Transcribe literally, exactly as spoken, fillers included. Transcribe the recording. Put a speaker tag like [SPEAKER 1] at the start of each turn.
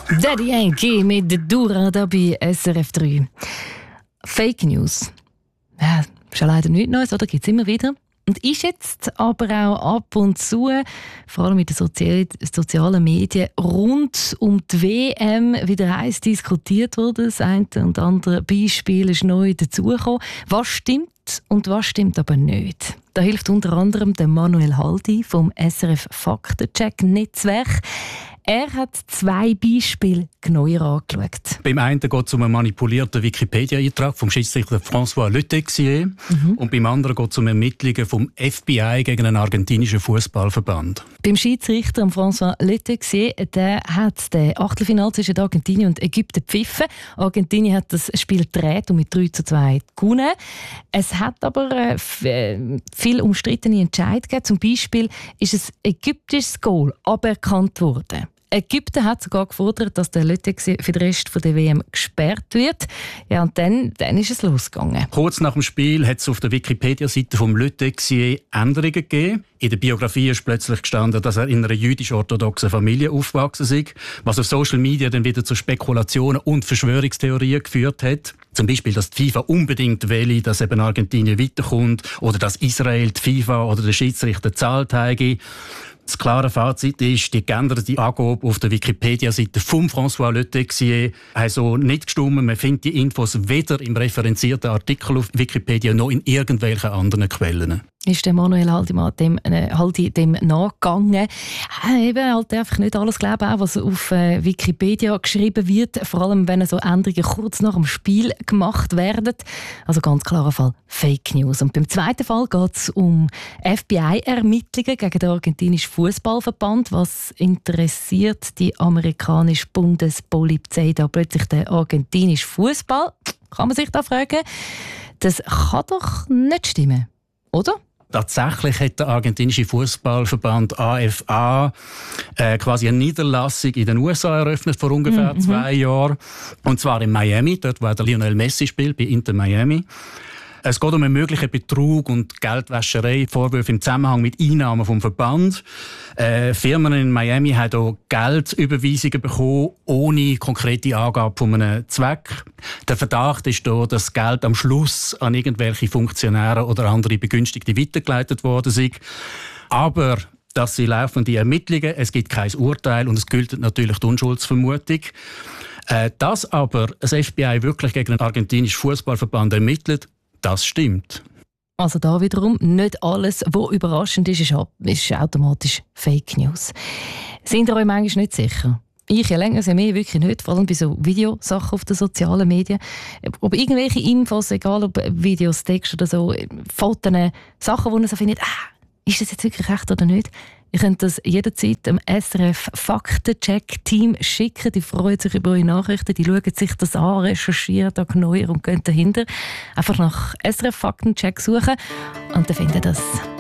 [SPEAKER 1] Daddy Yankee mit der Dura da bei S R F drei. Fake News. Ja, ist ja leider nichts Neues, oder? Gibt es immer wieder. Und ist jetzt aber auch ab und zu, vor allem mit den Sozi- sozialen Medien, rund um die W M wieder heiß diskutiert worden. Das eine und andere Beispiel ist neu dazugekommen. Was stimmt und was stimmt aber nicht? Da hilft unter anderem der Manuel Haldi vom S R F Faktencheck-Netzwerk. Er hat zwei Beispiele genauer angeschaut.
[SPEAKER 2] Beim einen geht es um einen manipulierten Wikipedia-Eintrag vom Schiedsrichter François Le Texier. Mhm. Und beim anderen geht es um Ermittlungen vom F B I gegen einen argentinischen Fußballverband. Beim
[SPEAKER 1] Schiedsrichter François Le Texier, der hat das Achtelfinale zwischen Argentinien und Ägypten gepfiffen. Argentinien hat das Spiel gedreht und mit drei zu zwei gewonnen. Es hat aber äh, viel umstrittene Entscheidungen gegeben. Zum Beispiel ist ein ägyptisches Goal aberkannt worden. Ägypten hat sogar gefordert, dass der Le Texier für den Rest der W M gesperrt wird. Ja, und dann, dann ist es losgegangen.
[SPEAKER 2] Kurz nach dem Spiel hat es auf der Wikipedia-Seite vom Le Texier Änderungen gegeben. In der Biografie ist plötzlich gestanden, dass er in einer jüdisch-orthodoxen Familie aufgewachsen ist, was auf Social Media dann wieder zu Spekulationen und Verschwörungstheorien geführt hat. Zum Beispiel, dass die FIFA unbedingt will, dass eben Argentinien weiterkommt oder dass Israel die FIFA oder den Schiedsrichter zahlt habe. Das klare Fazit ist, die geänderte Angabe auf der Wikipedia-Seite von François Le Texier hat so nicht gestimmt. Man findet die Infos weder im referenzierten Artikel auf Wikipedia noch in irgendwelchen anderen Quellen.
[SPEAKER 1] Ist der Manuel Haldi dem, äh, Haldi dem nachgegangen. Äh, eben halt einfach nicht alles glauben, auch was auf äh, Wikipedia geschrieben wird, vor allem wenn so Änderungen kurz nach dem Spiel gemacht werden. Also ganz klarer Fall Fake News. Und beim zweiten Fall geht es um F B I-Ermittlungen gegen den argentinischen Fußballverband. Was interessiert die amerikanische Bundespolizei da plötzlich den argentinischen Fußball? Kann man sich da fragen. Das kann doch nicht stimmen, oder?
[SPEAKER 2] Tatsächlich hat der argentinische Fußballverband A F A äh, quasi eine Niederlassung in den U S A eröffnet vor ungefähr mm-hmm. zwei Jahren. Und zwar in Miami, dort wo der Lionel Messi spielt, bei Inter Miami. Es geht um einen möglichen Betrug und Geldwäscherei, Vorwürfe im Zusammenhang mit Einnahmen vom Verband. Äh, Firmen in Miami haben auch Geldüberweisungen bekommen, ohne konkrete Angabe von einem Zweck. Der Verdacht ist da, dass das Geld am Schluss an irgendwelche Funktionäre oder andere Begünstigte weitergeleitet worden ist. Aber das sind laufende Ermittlungen, es gibt kein Urteil und es gilt natürlich die Unschuldsvermutung. Äh, dass aber das F B I wirklich gegen den argentinischen Fußballverband ermittelt, das stimmt.
[SPEAKER 1] Also da wiederum, nicht alles, was überraschend ist, ist automatisch Fake News. Sind ihr euch manchmal nicht sicher? Ich ja länger, mehr wirklich nicht, vor allem bei so Videosachen auf den sozialen Medien. Ob irgendwelche Infos, egal ob Videos, Text oder so, Fotos, Sachen, wo man so findet, ah, ist das jetzt wirklich echt oder nicht? Ihr könnt das jederzeit dem S R F Faktencheck-Team schicken. Die freuen sich über eure Nachrichten, die schauen sich das an, recherchieren da genauer und gehen dahinter. Einfach nach S R F Faktencheck suchen und dann findet ihr das.